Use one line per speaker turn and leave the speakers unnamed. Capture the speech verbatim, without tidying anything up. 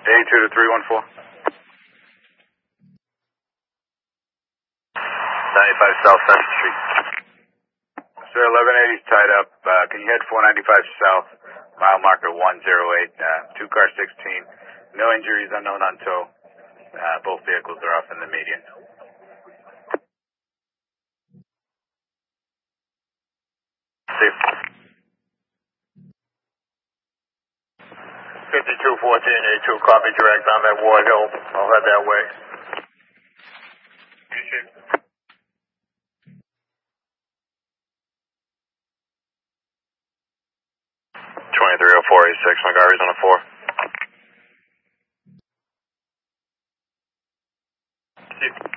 eighty-two to three one four. ninety-five South Center Street. Sir, eleven eighty is tied up. Uh, can you head four ninety-five South, mile marker one oh eight, uh, two car sixteen. No injuries, unknown on tow. Uh, both vehicles are off in the median. Safe. fifty-two fourteen eighty-two, copy direct. I'm at Ward Hill. I'll head that way. twenty-three oh four eighty-six, McGarry's on a four.